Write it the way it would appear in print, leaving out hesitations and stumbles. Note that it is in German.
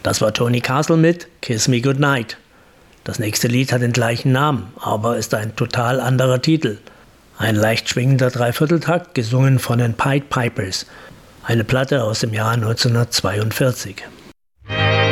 Das war Tony Castle mit Kiss Me Goodnight. Das nächste Lied hat den gleichen Namen, aber ist ein total anderer Titel. Ein leicht schwingender Dreivierteltakt, gesungen von den Pied Pipers. Eine Platte aus dem Jahr 1942.